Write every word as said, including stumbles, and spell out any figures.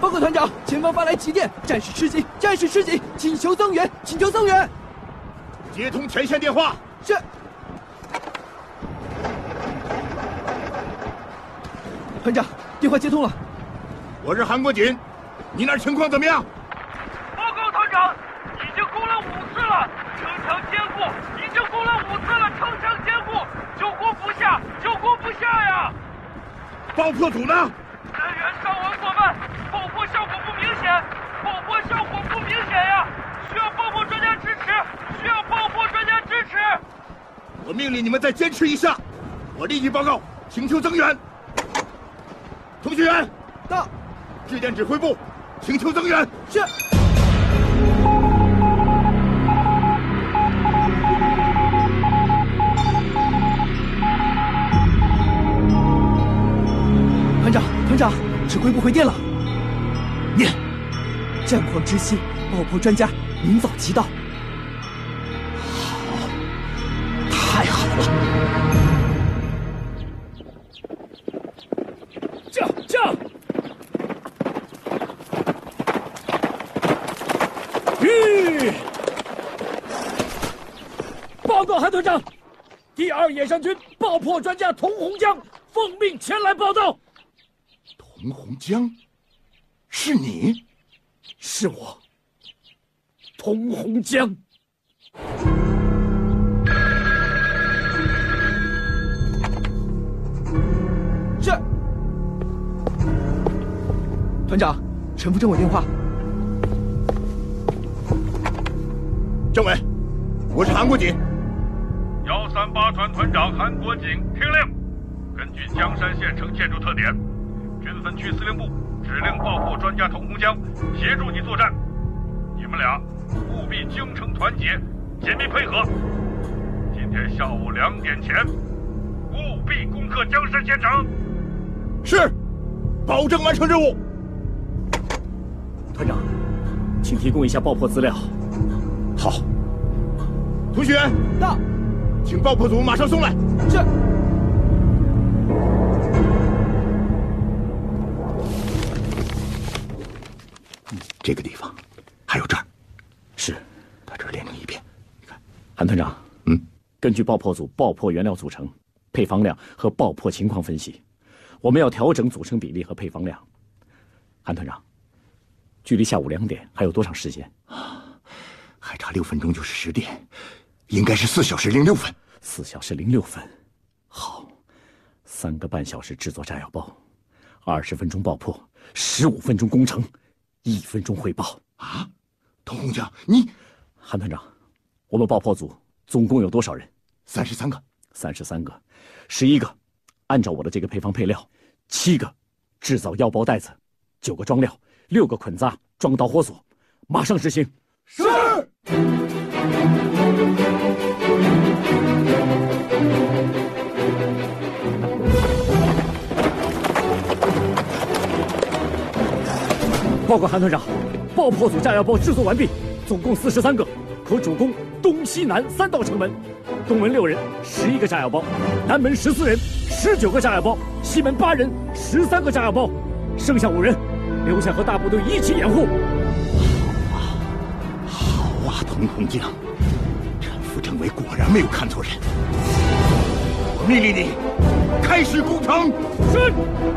报告团长，前方发来急电，战士吃紧，战士吃紧，请求增援，请求增援。 接通前线电话。 是。团长，电话接通了。 我是韩国锦，你那儿情况怎么样？ 报告团长，已经攻了五次了，城墙坚固，已经攻了五次了，城墙坚固，久攻不下，久攻不下呀！ 爆破组呢？ 人员伤亡过半，爆破效果不明显，爆破效果不明显呀！需要爆破专家支持，需要爆破专家支持。 我命令你们再坚持一下，我立即报告，请求增援。通讯员到， 致电指挥部，请求增援。 是。团长，团长，指挥部回电了。念，战况知悉，爆破专家明早即到。好，太好了。 驾驾！吁！报告韩团长，第二野战军爆破专家童洪江奉命前来报道。 童洪江，是你？ 是我，童洪江。 是。团长，陈副政委电话。 政委，我是韩国锦。 幺三八团团长韩国锦听令，根据江山县城建筑特点，军分区司令部指令爆破专家童洪江协助你作战，你们俩务必精诚团结，紧密配合。今天下午两点前，务必攻克江山县城。 是，保证完成任务。 团长，请提供一下爆破资料。 好。通讯员到， 请爆破组马上送来。 是。 这个地方，还有这儿， 是， 把这儿连成一片。你看， 韩团长， 嗯， 根据爆破组爆破原料组成、配方量和爆破情况分析，我们要调整组成比例和配方量。韩团长，距离下午两点还有多长时间？ 还差六分钟就是十点，应该是四小时零六分。 四小时零六分，好，三个半小时制作炸药包，二十分钟爆破，十五分钟攻城，一分钟汇报。 啊，童洪江，你， 韩团长，我们爆破组总共有多少人？ 三十三个， 三十三个，十一个，按照我的这个配方配料，七个制造腰包袋子，九个装料，六个捆扎装导火索，马上执行。 是。 报告韩团长，爆破组炸药包制作完毕，总共四十三个，可主攻东西南三道城门。东门六人，十一个炸药包；南门十四人，十九个炸药包；西门八人，十三个炸药包。剩下五人，留下和大部队一起掩护。 好啊，好啊，童洪江，陈副政委果然没有看错人。我命令你，开始攻城。 是。